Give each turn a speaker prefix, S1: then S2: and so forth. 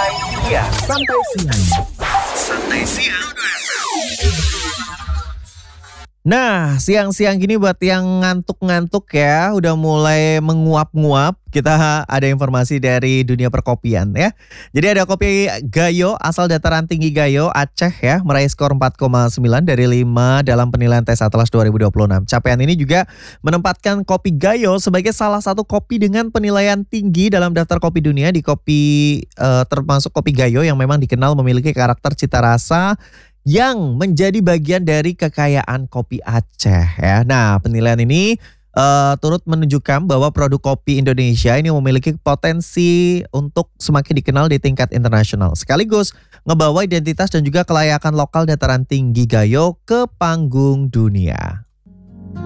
S1: Santai siang. Nah, siang-siang gini buat yang ngantuk-ngantuk ya, udah mulai menguap-nguap, kita ada informasi dari dunia perkopian ya. Jadi ada kopi Gayo asal dataran tinggi Gayo, Aceh ya, meraih skor 4,9 dari 5 dalam penilaian tes Atlas 2026. Capaian ini juga menempatkan kopi Gayo sebagai salah satu kopi dengan penilaian tinggi dalam daftar kopi dunia di termasuk kopi Gayo yang memang dikenal memiliki karakter cita rasa yang menjadi bagian dari kekayaan kopi Aceh ya. Nah, penilaian ini turut menunjukkan bahwa produk kopi Indonesia ini memiliki potensi untuk semakin dikenal di tingkat internasional. Sekaligus ngebawa identitas dan juga kelayakan lokal dataran tinggi Gayo ke panggung dunia.